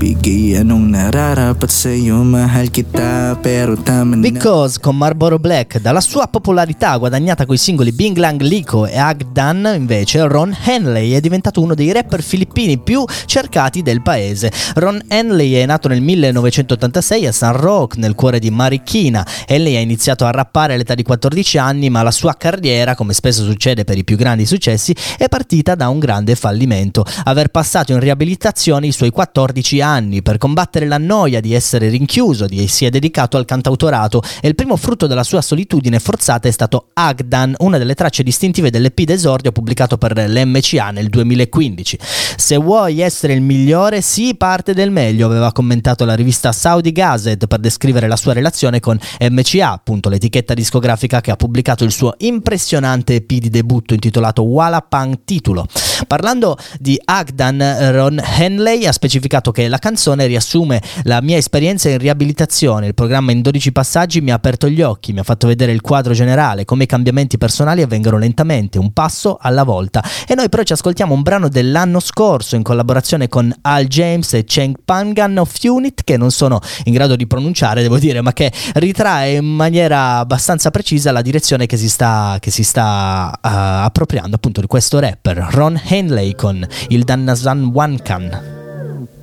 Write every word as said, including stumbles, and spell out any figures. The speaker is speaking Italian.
Nagbibigay anong nararapat sa'yo, mahal kita pero tama na. Because con Marlboro Black, dalla sua popolarità guadagnata coi singoli Bing Lang Lico e Agdan, invece Ron Henley è diventato uno dei rapper filippini più cercati del paese. Ron Henley è nato nel millenovecentottantasei a San Roque, nel cuore di Marikina. Henley ha iniziato a rappare all'età di quattordici anni, ma la sua carriera, come spesso succede per i più grandi successi, è partita da un grande fallimento: aver passato in riabilitazione i suoi quattordici anni. Per combattere la noia di essere rinchiuso, di, si è dedicato al cantautorato, e il primo frutto della sua solitudine forzata è stato Agdan, una delle tracce distintive dell'E P d'esordio pubblicato per l'M C A nel duemilaquindici. Se vuoi essere il migliore, sii parte del meglio, aveva commentato la rivista Saudi Gazette per descrivere la sua relazione con M C A, appunto l'etichetta discografica che ha pubblicato il suo impressionante E P di debutto intitolato Walla Pang Titulo. Parlando di Agdan, Ron Henley ha specificato che la canzone riassume la mia esperienza in riabilitazione. Il programma in dodici passaggi mi ha aperto gli occhi, mi ha fatto vedere il quadro generale, come i cambiamenti personali avvengono lentamente, un passo alla volta. E noi però ci ascoltiamo un brano dell'anno scorso in collaborazione con Al James e Cheng Pangan of Unit, che non sono in grado di pronunciare, devo dire, ma che ritrae in maniera abbastanza precisa la direzione che si sta, che si sta uh, appropriando appunto di questo rapper, Ron Henley, con il Dannasan Wankan.